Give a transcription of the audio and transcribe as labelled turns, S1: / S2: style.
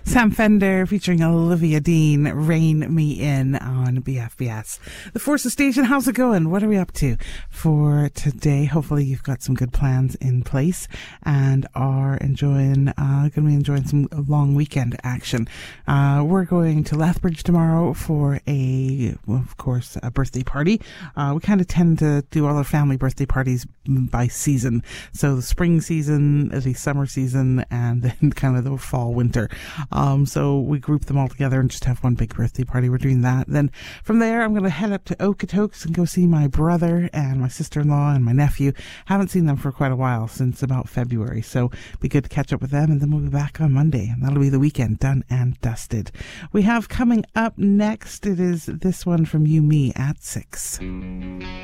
S1: Sam Fender featuring Olivia Dean, Rein Me In on BFBS. The Forces Station, how's it going? What are we up to for today? Hopefully you've got some good plans in place and are going to be enjoying some long weekend action. We're going to Lethbridge tomorrow for a birthday party. We kind of tend to do all our family birthday parties by season. So the spring season, the summer season, and then kind of the fall, winter. So we group them all together and just have one big birthday party. We're doing that. Then from there, I'm going to head up to Okotoks and go see my brother and my sister-in-law and my nephew. Haven't seen them for quite a while, since about February. So be good to catch up with them, and then we'll be back on Monday. And that'll be the weekend done and dusted. We have coming up next, it is this one from You Me at 6.